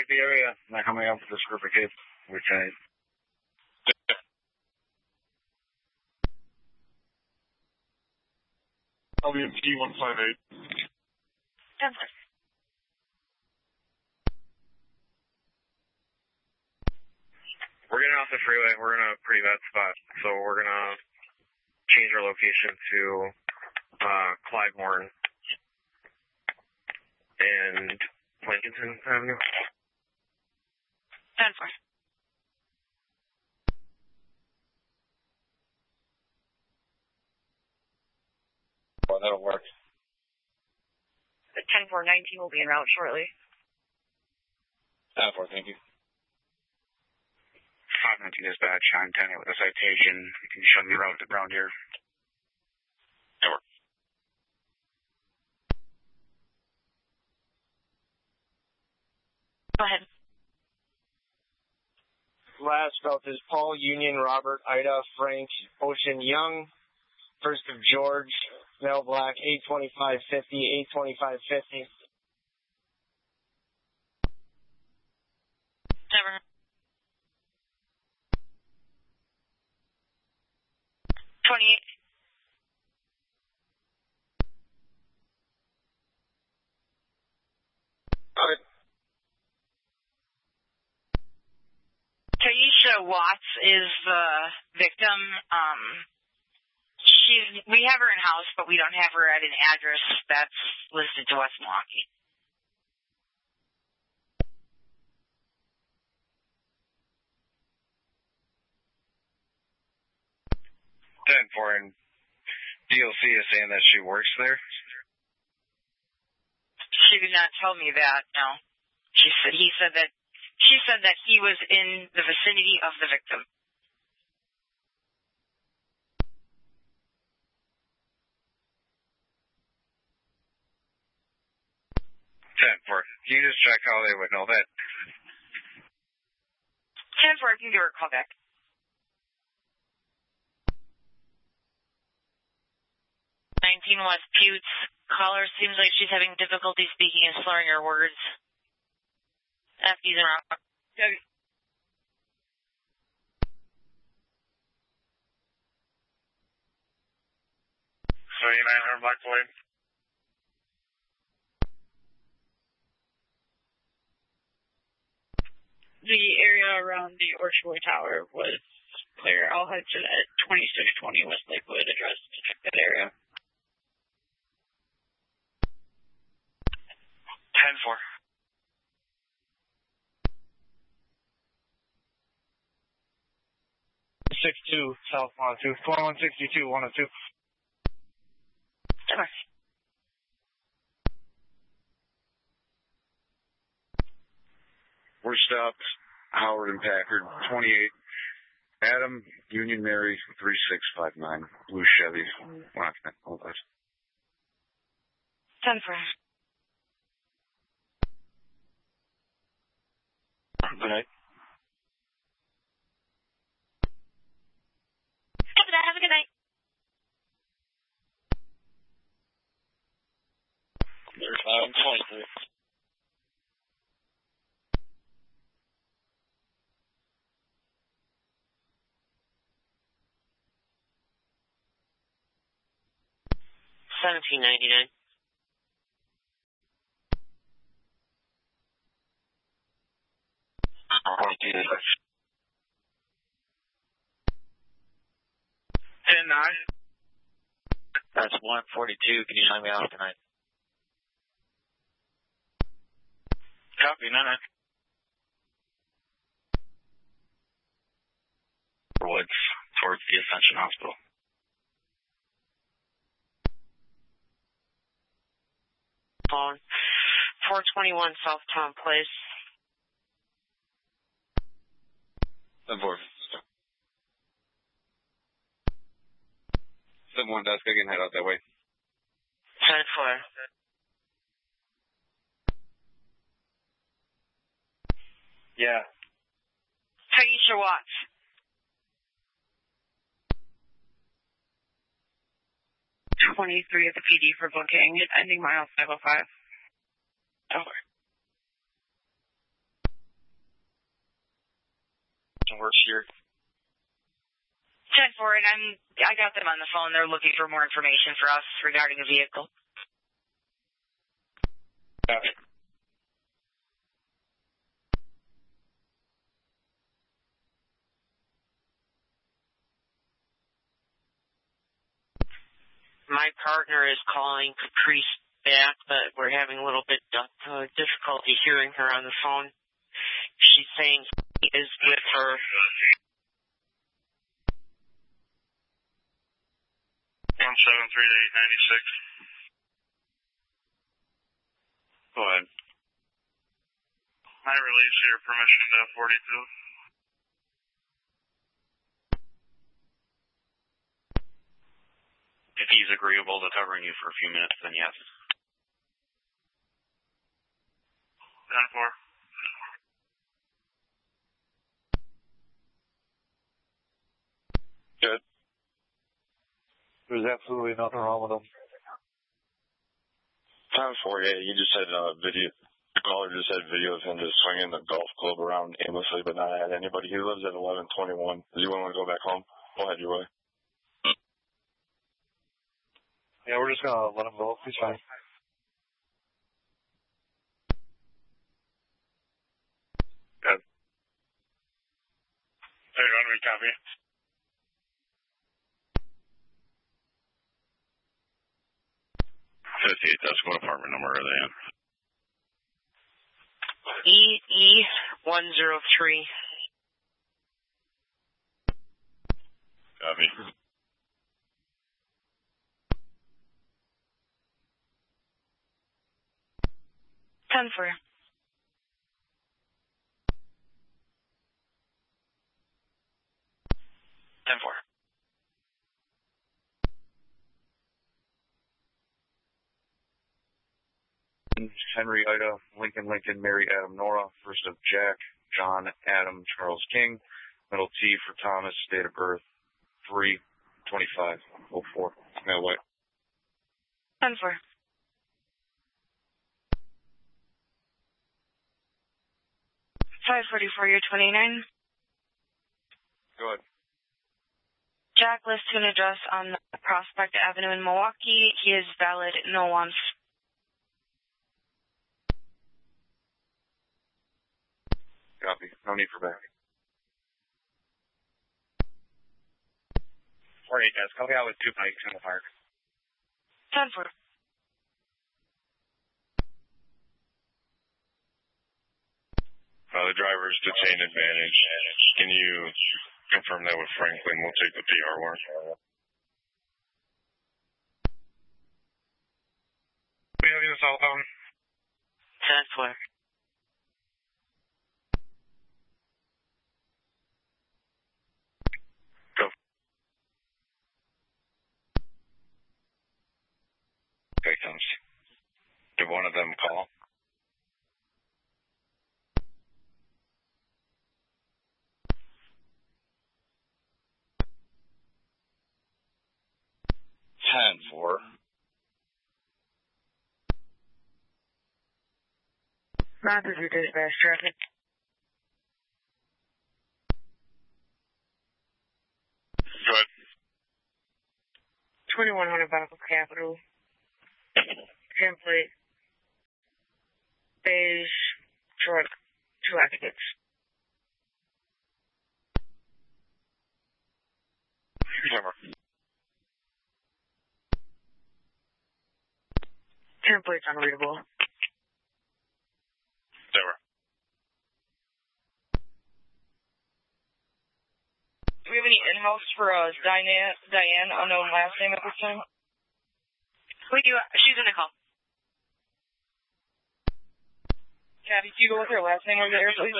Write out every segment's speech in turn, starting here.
check the area. I'm not coming up with this group of kids. Which I... I'll be at T158. 10 4. We're getting off the freeway. We're in a pretty bad spot. So we're going to change our location to Clybourne and Plankinson Avenue. 10 4. Well, that'll work. The 10-4-19 will be en route shortly. 10-4, thank you. 519 dispatch, I'm 10 with a citation. You can show me around here. Over. Go ahead. Last belt is Paul, Union, Robert, Ida, Frank, Ocean, Young. First of George, male black, 82550, 82550. Never. 28. Taisha Watts is the victim. We have her in-house, but we don't have her at an address that's listed to West Milwaukee. For and DLC is saying that she works there. She did not tell me that. No, she said he was in the vicinity of the victim. Can you just check how they would know that? 10-4, I can give her a call back. West Putes. Caller seems like she's having difficulty speaking and slurring her words. FD's in route. 3900 Black Floyd. The area around the Orchard Tower was clear. I'll head to that 2620 West Lakewood address to check that area. 10-4. South 102, 2162, 102. Sure. We're stopped. Howard and Packard, 28. Adam, Union Mary, 3659. Blue Chevy. We're not going to hold that. 10-4. Good night. Have a good night. There's 23. $17.99. That's 142. Can you sign me off tonight? Copy, 9-9. Woods, towards the Ascension Hospital. Phone. 421 Southtown Place. 7-4. 7-1, that's good. Head out that way. 10-4. Yeah. Taisha Watts. .23 at the PD for booking, ending mile 505. Over. some work here. 10-4, and I got them on the phone. They're looking for more information for us regarding the vehicle. Copy. My partner is calling Caprice back, but we're having a little bit difficulty hearing her on the phone. She's saying he is with her. 173-896. Go ahead. I release your permission to 42. If he's agreeable to covering you for a few minutes, then yes. 10-4. Good. There's absolutely nothing wrong with them. 10-4, yeah, you just had video. The caller just had video of him just swinging the golf club around aimlessly, but not at anybody. He lives at 1121. Does he want to go back home? Go ahead your way. Yeah, we're just gonna let him go. He's fine. Good. 31, we copy. That's what apartment number are they in? EE103. Copy. Ten for you. Henry, Ida, Lincoln, Mary, Adam, Nora. First of Jack, John, Adam, Charles King. Middle T for Thomas. Date of birth 3/25/04. Mail white. 10-4. 544, you're 29. Go ahead. Jack lists an address on Prospect Avenue in Milwaukee. He is valid, no wants. Copy. No need for back. 48 guys, copy out with 2 bikes in the park. 10-4. The driver's detained advantage. Can you confirm that with Franklin? We'll take the PR warrant. We have your cell phone. 10-4. Go. Victims. Did one of them call? For Roger, your dispatch traffic. Go ahead. 2100 Buckle Capital. Template. Beige truck. 2 occupants. Camera. Template's unreadable. Never. Do we have any in-house for Diane, unknown last name at this time? We do. She's in the call. Kathy, can you go with her last name over there, please?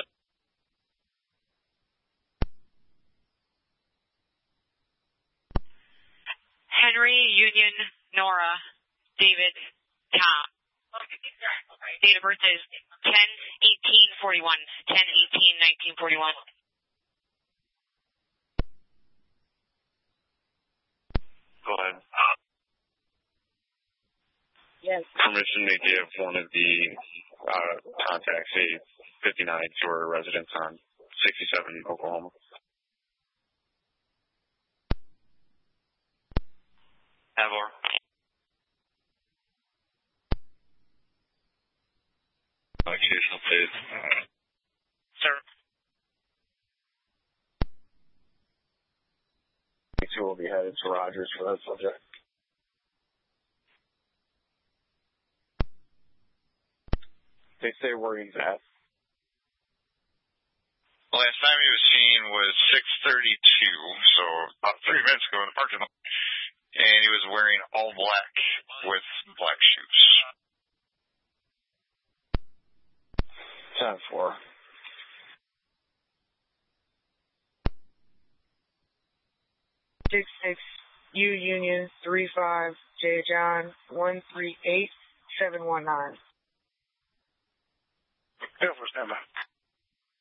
Henry, Union, Nora, David, Tom. Date of birth is 10/18/41. 10/18/1941. Go ahead. Yes. Permission to give one of the contacts a 59 to her residence on 67 Oklahoma. Avor. Occupational phase. Sir. Two will be headed to Rogers for that subject. They say where he's at. The last time he was seen was 6:32, so about 3 minutes ago in the parking lot. And he was wearing all black with black shoes. 10-4. U Union 35 J John 138719. Yeah, for standby.